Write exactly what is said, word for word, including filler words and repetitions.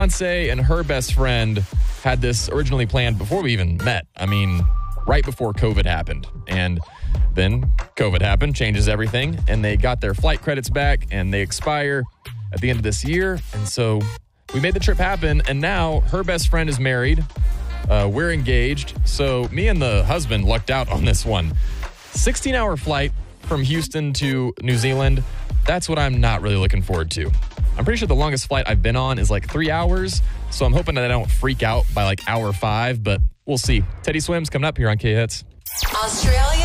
Beyonce and her best friend had this originally planned before we even met. I mean, right before COVID happened. And then COVID happened, changes everything, and they got their flight credits back, and they expire at the end of this year. And so we made the trip happen, and now her best friend is married. Uh, we're engaged. So me and the husband lucked out on this one. sixteen-hour flight from Houston to New Zealand. That's what I'm not really looking forward to. I'm pretty sure the longest flight I've been on is like three hours. So I'm hoping that I don't freak out by like hour five, but we'll see. Teddy Swims coming up here on K-Hits. Australia.